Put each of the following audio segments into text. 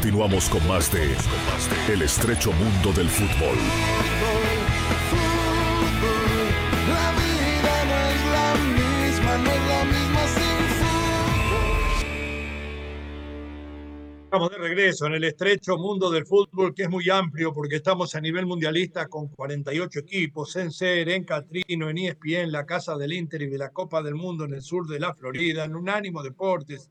Continuamos con más de El estrecho mundo del fútbol. La vida no es la misma, no es la misma sin fútbol. Estamos de regreso en el estrecho mundo del fútbol, que es muy amplio porque estamos a nivel mundialista con 48 equipos en SER, en Catrino, en ESPN, la Casa del Inter y de la Copa del Mundo en el sur de la Florida, en Unánimo Deportes,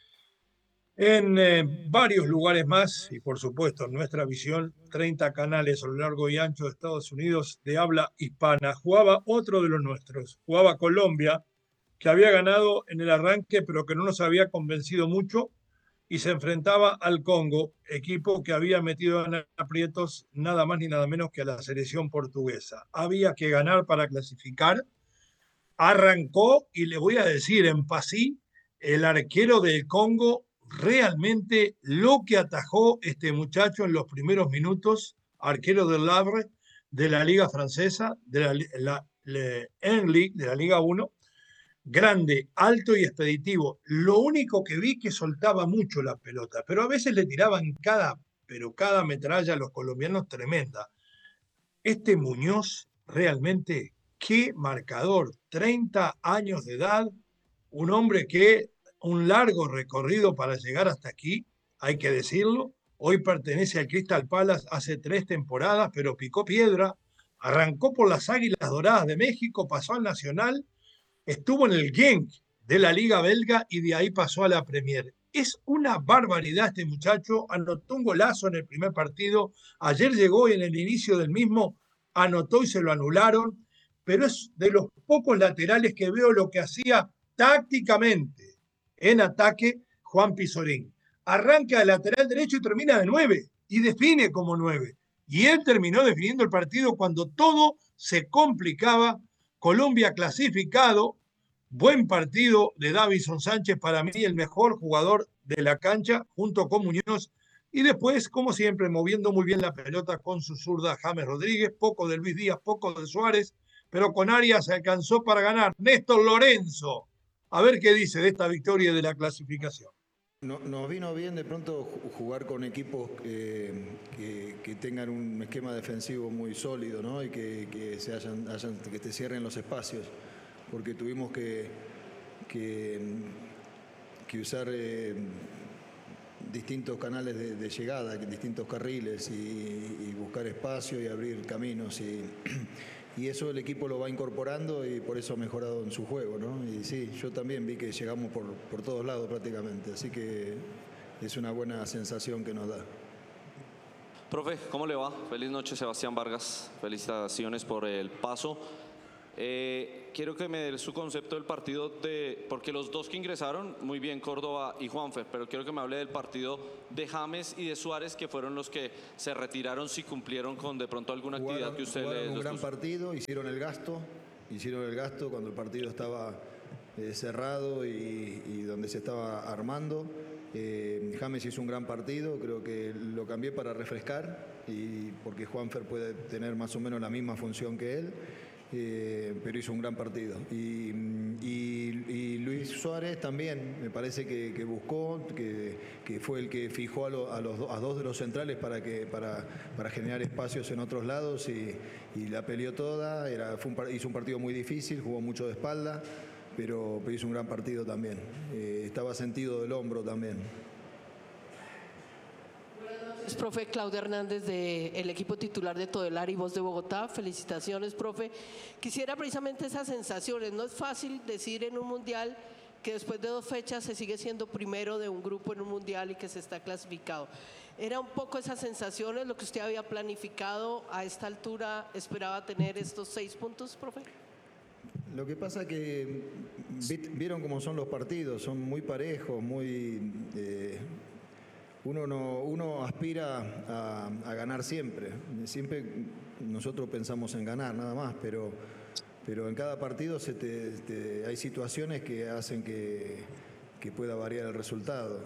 en varios lugares más y por supuesto en nuestra visión, 30 canales a lo largo y ancho de Estados Unidos de habla hispana. Jugaba otro de los nuestros, jugaba Colombia, que había ganado en el arranque pero que no nos había convencido mucho, y se enfrentaba al Congo, equipo que había metido en aprietos nada más ni nada menos que a la selección portuguesa. Había que ganar para clasificar. Arrancó, y le voy a decir en Passy, el arquero del Congo, realmente lo que atajó este muchacho en los primeros minutos, arquero del Havre, de la Liga Francesa, de la League, de la Liga 1, grande, alto y expeditivo. Lo único que vi que soltaba mucho la pelota, pero a veces le tiraban cada metralla a los colombianos tremenda. Este Muñoz, realmente, qué marcador, 30 años de edad, un hombre que un largo recorrido para llegar hasta aquí, hay que decirlo. Hoy pertenece al Crystal Palace hace 3 temporadas, pero picó piedra, arrancó por las Águilas Doradas de México, pasó al Nacional, estuvo en el Genk de la Liga Belga y de ahí pasó a la Premier. Es una barbaridad este muchacho, anotó un golazo en el primer partido, ayer llegó y en el inicio del mismo anotó y se lo anularon, pero es de los pocos laterales que veo lo que hacía tácticamente en ataque Juan Pizorín. Arranca de lateral derecho y termina de 9 y define como 9. Y él terminó definiendo el partido cuando todo se complicaba. Colombia clasificado, buen partido de Davison Sánchez, para mí el mejor jugador de la cancha, junto con Muñoz, y después, como siempre, moviendo muy bien la pelota con su zurda James Rodríguez, poco de Luis Díaz, poco de Suárez, pero con Arias se alcanzó para ganar. Néstor Lorenzo, a ver qué dice de esta victoria y de la clasificación. Nos vino bien de pronto jugar con equipos que tengan un esquema defensivo muy sólido, ¿no? Y que te cierren los espacios, porque tuvimos que usar distintos canales de llegada, distintos carriles y buscar espacio y abrir caminos y eso el equipo lo va incorporando y por eso ha mejorado en su juego, ¿no? Y sí, yo también vi que llegamos por todos lados prácticamente, así que es una buena sensación que nos da. Profe, ¿cómo le va? Feliz noche, Sebastián Vargas. Felicitaciones por el paso. Quiero que me dé su concepto del partido, porque los dos que ingresaron, muy bien Córdoba y Juanfer, pero quiero que me hable del partido de James y de Suárez, que fueron los que se retiraron, si cumplieron con de pronto alguna actividad que usted les un gran partido, hicieron el gasto cuando el partido estaba cerrado y donde se estaba armando. James hizo un gran partido, creo que lo cambié para refrescar, y porque Juanfer puede tener más o menos la misma función que él. Pero hizo un gran partido y Luis Suárez también me parece que buscó, que fue el que fijó a dos de los centrales para generar espacios en otros lados y la peleó toda. Hizo un partido muy difícil, jugó mucho de espalda, pero hizo un gran partido también. Estaba sentido del hombro también. Profe, Claudia Hernández del equipo titular de Todelar y Voz de Bogotá. Felicitaciones, profe. Quisiera precisamente esas sensaciones. No es fácil decir en un mundial que después de 2 fechas se sigue siendo primero de un grupo en un mundial y que se está clasificado. ¿Era un poco esas sensaciones lo que usted había planificado a esta altura? ¿Esperaba tener estos 6 puntos, profe? Lo que pasa que vieron cómo son los partidos, son muy parejos, muy... Uno aspira a ganar siempre. Siempre nosotros pensamos en ganar nada más, pero en cada partido hay situaciones que hacen que pueda variar el resultado.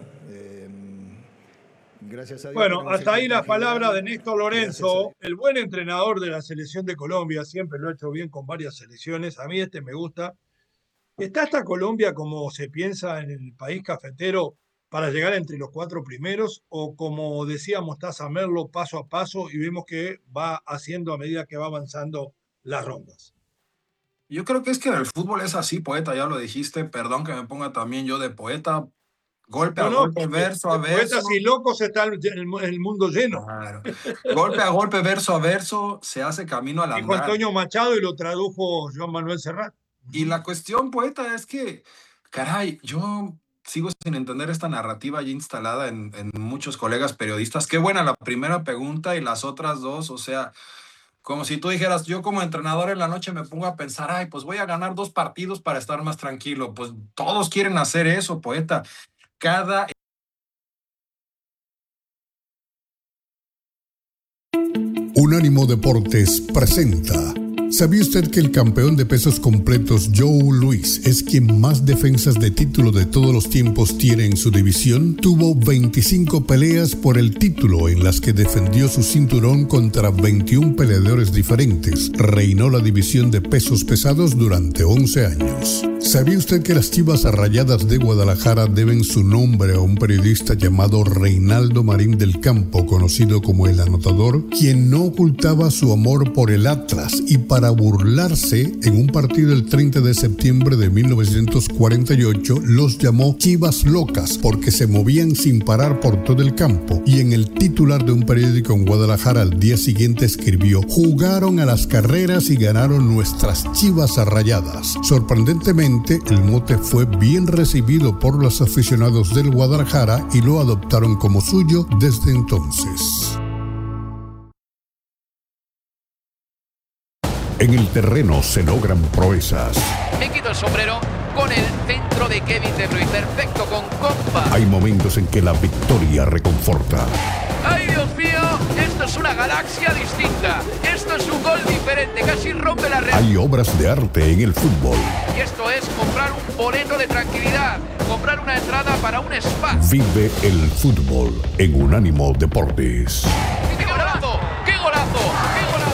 Gracias a Dios. Bueno, hasta ahí las palabras de Néstor Lorenzo, el buen entrenador de la selección de Colombia. Siempre lo ha hecho bien con varias selecciones. A mí me gusta. ¿Está hasta Colombia, como se piensa en el país cafetero, para llegar entre los 4 primeros, o como decía Mostaza Merlo, paso a paso, y vemos que va haciendo a medida que va avanzando las rondas? Yo creo que es que el fútbol es así, poeta, ya lo dijiste, perdón que me ponga también yo de poeta, golpe a golpe, verso a verso. Poetas y locos está el mundo lleno. Claro. Golpe a golpe, verso a verso, se hace camino al andar. Dijo Antonio Machado y lo tradujo Joan Manuel Serrat. Y la cuestión, poeta, es que, caray, yo sigo sin entender esta narrativa ya instalada en muchos colegas periodistas. Qué buena la primera pregunta y las otras dos, o sea, como si tú dijeras, yo como entrenador en la noche me pongo a pensar, ay, pues voy a ganar 2 partidos para estar más tranquilo. Pues todos quieren hacer eso, poeta. Unánimo Deportes presenta. ¿Sabía usted que el campeón de pesos completos Joe Louis es quien más defensas de título de todos los tiempos tiene en su división? Tuvo 25 peleas por el título en las que defendió su cinturón contra 21 peleadores diferentes. Reinó la división de pesos pesados durante 11 años. ¿Sabía usted que las Chivas Rayadas de Guadalajara deben su nombre a un periodista llamado Reinaldo Marín del Campo, conocido como El Anotador, quien no ocultaba su amor por el Atlas y para burlarse, en un partido el 30 de septiembre de 1948, los llamó Chivas Locas porque se movían sin parar por todo el campo? Y en el titular de un periódico en Guadalajara al día siguiente escribió: jugaron a las carreras y ganaron nuestras Chivas Rayadas. Sorprendentemente, el mote fue bien recibido por los aficionados del Guadalajara y lo adoptaron como suyo desde entonces. En el terreno se logran proezas. Me quito el sombrero con el centro de Kevin De Bruyne, perfecto, con compa. Hay momentos en que la victoria reconforta. ¡Ay, Dios mío! Esto es una galaxia distinta. Esto es un gol diferente, casi rompe la red. Hay obras de arte en el fútbol. Y esto es comprar un boleto de tranquilidad, comprar una entrada para un spa. Vive el fútbol en Unánimo Deportes. ¡Qué golazo! ¡Qué golazo! ¡Qué golazo!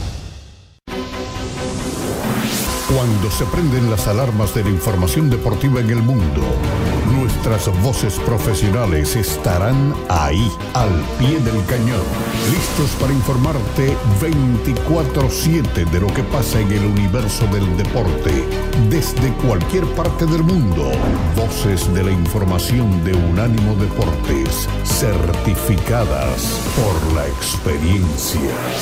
Cuando se prenden las alarmas de la información deportiva en el mundo, nuestras voces profesionales estarán ahí, al pie del cañón, listos para informarte 24/7 de lo que pasa en el universo del deporte, desde cualquier parte del mundo. Voces de la información de Unánimo Deportes, certificadas por la experiencia.